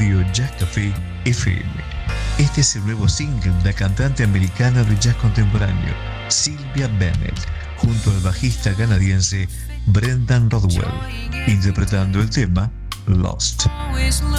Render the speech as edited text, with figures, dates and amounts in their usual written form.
radio Jazz Café FM. Este es el nuevo single de la cantante americana de jazz contemporáneo, Sylvia Bennett, junto al bajista canadiense Brendan Rodwell, interpretando el tema Lost.